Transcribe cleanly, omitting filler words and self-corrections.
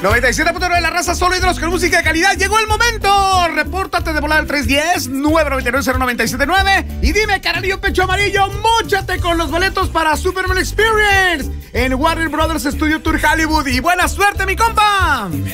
97.9 de la raza, solo ídolos con música de calidad. Llegó el momento. Repórtate de volada al 310-999-0979 y dime, caralillo pecho amarillo, móchate con los boletos para Superman Experience en Warner Brothers Studio Tour Hollywood. Y buena suerte, mi compa.